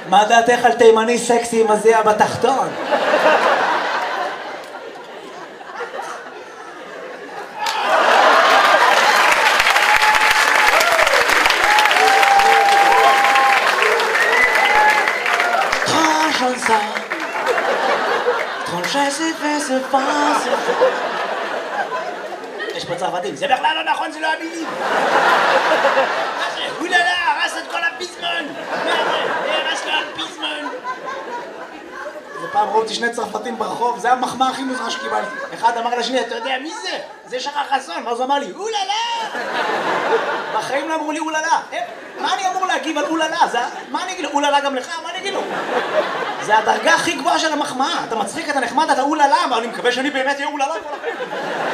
מה דעתך על תימני סקסי עם הזיע בתחתון? יש פה צרפתים, זה בכלל לא נכון, זה לא המילים. מה זה? אוללה, הרס את כל הפיזמון. מה זה? הרס לו הפיזמון. ופעם ראו אותי שני צרפתים ברחוב, זה המחמאה הכי מוזרה שקיבלתי. אחד אמר לשני, אתה יודע מי זה? זה שחר חסון. ואז הוא אמר לי, אוללה! בחיים לא אמרו לי אוללה. מה אני אמור להגיב על אוללה? מה אני אגיד לו? אוללה גם לך? מה אני אגיד לו? זה הדרגה הכי גבוהה של המחמאה. אתה מצחיק, אתה נחמד, אתה אוללה, אבל אני מקווה שאני באמת אהיה אוללה.